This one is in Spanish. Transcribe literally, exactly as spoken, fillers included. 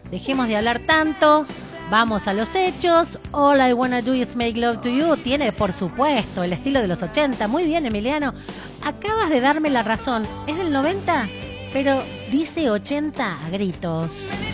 Dejemos de hablar tanto, vamos a los hechos. All I Wanna Do Is Make Love to You tiene, por supuesto, el estilo de los ochenta. Muy bien, Emiliano. Acabas de darme la razón. Es del noventa, pero dice ochenta a gritos.